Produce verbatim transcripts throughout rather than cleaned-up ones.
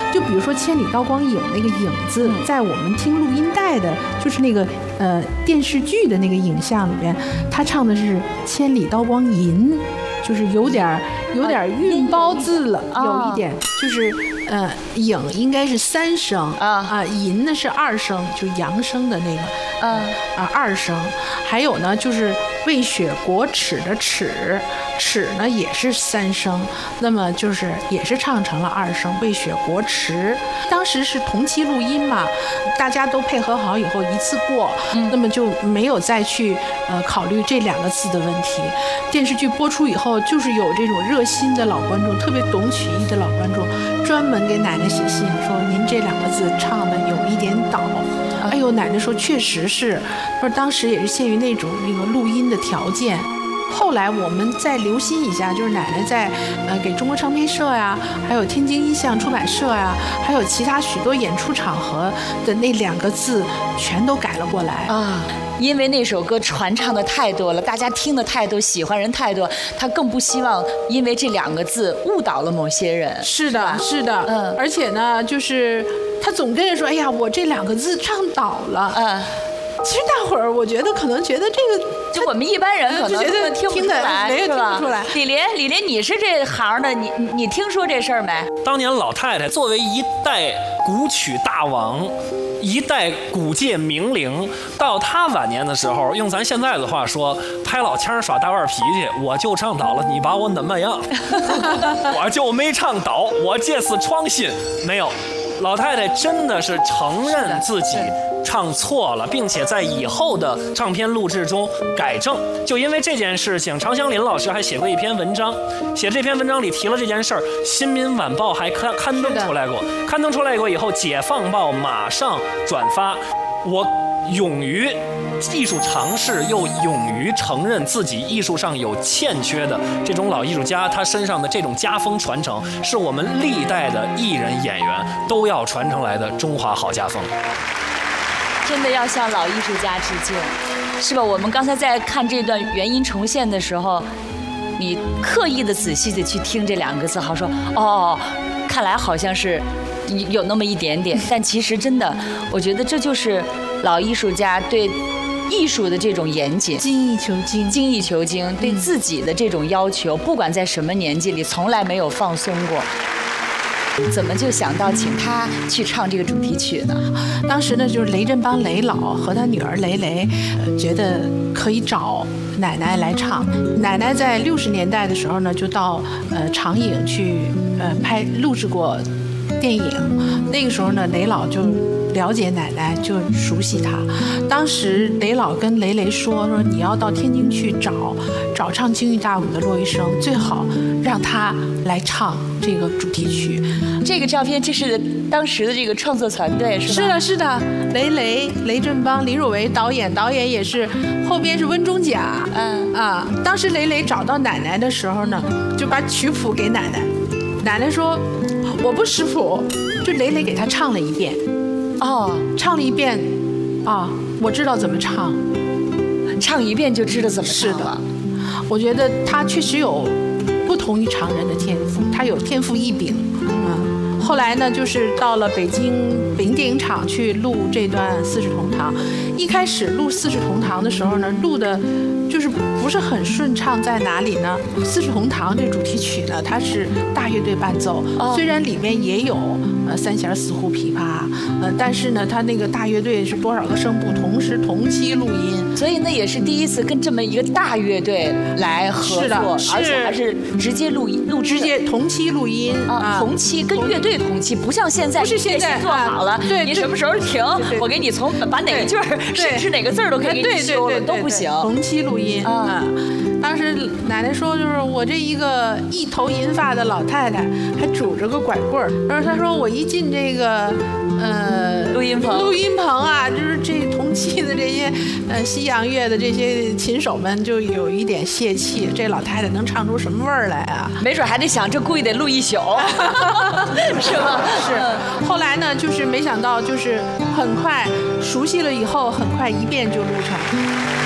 就比如说《千里刀光影》那个影字，嗯、在我们听录音带的，就是那个呃电视剧的那个影像里边，他唱的是千里刀光银，就是有点有点韵包字了，啊、有一点就是呃影应该是三声啊啊，银呢是二声，就阳声的那个，嗯啊二声，还有呢就是魏雪国耻的耻，耻呢也是三声，那么就是也是唱成了二声魏雪国耻。当时是同期录音嘛，大家都配合好以后一次过，嗯、那么就没有再去呃考虑这两个字的问题。电视剧播出以后，就是有这种热心的老观众，特别懂曲艺的老观众，专门给奶奶写信说您这两个字唱的有一点倒。哎呦，奶奶说确实是，说当时也是限于那种那个录音的条件。后来我们再留心一下，就是奶奶在呃给中国唱片社呀，还有天津音像出版社呀，还有其他许多演出场合的那两个字全都改了过来啊。因为那首歌传唱的太多了，大家听的太多，喜欢人太多，他更不希望因为这两个字误导了某些人。 是的，是的，嗯，而且呢，就是他总跟人说，哎呀，我这两个字唱倒了，嗯。其实大伙儿，我觉得可能觉得这个， 就我们一般人可能觉得听不出来， 没有听不出来。 李林，李林，你是这行的，你你听说这事儿没？ 当年老太太作为一代古曲大王，一代古界名伶，到她晚年的时候，用咱现在的话说，拍老腔耍大腕脾气，我就唱倒了，你把我怎么样？我就没唱倒，我这次创新没有。老太太真的是承认自己唱错了，并且在以后的唱片录制中改正。就因为这件事情，常香林老师还写过一篇文章，写这篇文章里提了这件事儿，《新民晚报》还刊刊登出来过。刊登出来过以后，《解放报》马上转发。我勇于艺术尝试，又勇于承认自己艺术上有欠缺的这种老艺术家，他身上的这种家风传承，是我们历代的艺人演员都要传承来的中华好家风。 真的要向老艺术家致敬，是吧？我们刚才在看这段原音重现的时候，你刻意的仔细的去听这两个字，好说哦，看来好像是有那么一点点，但其实真的，我觉得这就是老艺术家对艺术的这种严谨， 精益求精， 精益求精，对自己的这种要求，不管在什么年纪里，从来没有放松过。怎么就想到请他去唱这个主题曲呢？ 当时呢，就是雷振邦雷老和他女儿雷雷，呃，觉得可以找奶奶来唱。奶奶在六十年代的时候呢，就到呃长影去呃拍录制过电影。那个时候呢，雷老就了解奶奶，就熟悉她。当时雷老跟雷雷说说你要到天津去找找唱京剧大鼓的骆玉笙，最好让他来唱这个主题曲。 这个照片，这是当时的这个创作团队是吧？ 是的，是的，雷雷、雷振邦、林汝为导演，导演也是，后边是温中甲。嗯啊，当时雷雷找到奶奶的时候呢，就把曲谱给奶奶，奶奶说我不识谱，就雷雷给他唱了一遍。哦，唱了一遍，啊，我知道怎么唱， 唱一遍就知道怎么唱了。 是的，我觉得他确实有不同于常人的天赋，他有天赋异禀。嗯，后来呢，就是到了北京北京电影厂去录这段《四世同堂》。一开始录《四世同堂》的时候呢，录的就是不是很顺畅，在哪里呢？《四世同堂》这主题曲呢，它是大乐队伴奏，哦、虽然里面也有呃三弦、四胡、琵琶，呃，但是呢，它那个大乐队是多少个声部同时同期录音， 所以那也是第一次跟这么一个大乐队来合作， 是的， 而且还是直接录音，录直接同期录音啊，同期跟乐队同期，不像现在， 不是现在做好了， 对， 你什么时候停，我给你从把哪个句儿，甚至哪个字儿都可以给你修了，都不行， 同期录音啊。当时奶奶说，就是我这一个一头银发的老太太，还拄着个拐棍儿。然后她说，我一进这个呃录音棚， 录音棚啊，就是这同期的这些呃西洋乐的这些琴手们就有一点泄气。这老太太能唱出什么味儿来啊？ 没准还得想，这估计得录一宿，是吗？ 是。后来呢，就是没想到，就是很快熟悉了以后，很快一遍就录成。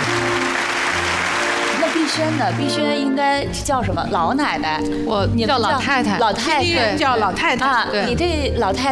碧轩呢？碧轩应该叫什么？老奶奶， 我叫老太太， 老太太叫老太太啊。你这老太太。